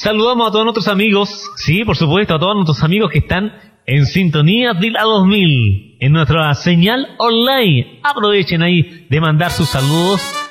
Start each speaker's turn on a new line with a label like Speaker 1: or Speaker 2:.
Speaker 1: Saludamos a todos nuestros amigos, sí, por supuesto, a todos nuestros amigos que están en sintonía de la 2000, en nuestra señal online. Aprovechen ahí de mandar sus saludos